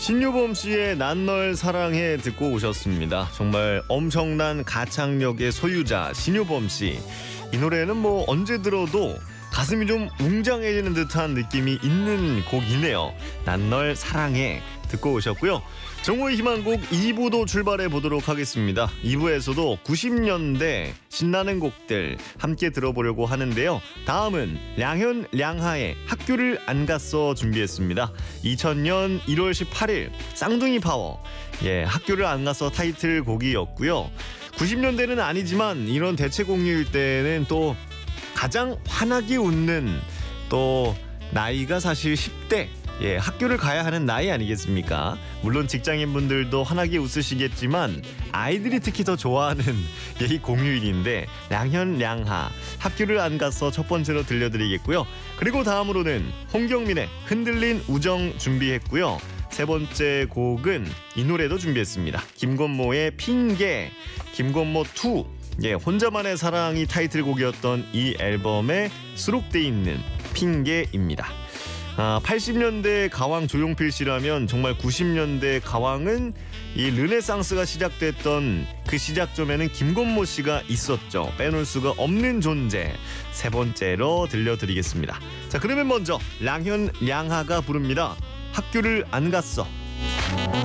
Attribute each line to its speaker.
Speaker 1: 신유범 씨의 난 널 사랑해 듣고 오셨습니다. 정말 엄청난 가창력의 소유자 신유범 씨. 이 노래는 뭐 언제 들어도 가슴이 좀 웅장해지는 듯한 느낌이 있는 곡이네요. 난 널 사랑해 듣고 오셨고요. 정오의 희망곡 2부도 출발해 보도록 하겠습니다. 2부에서도 90년대 신나는 곡들 함께 들어보려고 하는데요. 다음은 량현 량하의 학교를 안 갔어 준비했습니다. 2000년 1월 18일 쌍둥이 파워 학교를 안 갔어 타이틀곡이었고요. 90년대는 아니지만 이런 대체공휴일 때는 또 가장 환하게 웃는 또 나이가 사실 10대 학교를 가야 하는 나이 아니겠습니까? 물론 직장인분들도 환하게 웃으시겠지만 아이들이 특히 더 좋아하는 이 공휴일인데 량현 량하 학교를 안 가서 첫 번째로 들려드리겠고요. 그리고 다음으로는 홍경민의 흔들린 우정 준비했고요. 세 번째 곡은 이 노래도 준비했습니다. 김건모의 핑계, 김건모 2 혼자만의 사랑이 타이틀곡이었던 이 앨범에 수록돼 있는 핑계입니다. 80년대 가왕 조용필 씨라면 정말 90년대 가왕은 이 르네상스가 시작됐던 그 시작점에는 김건모 씨가 있었죠. 빼놓을 수가 없는 존재. 세 번째로 들려드리겠습니다. 자, 그러면 먼저 량현 량하가 부릅니다. 학교를 안 갔어.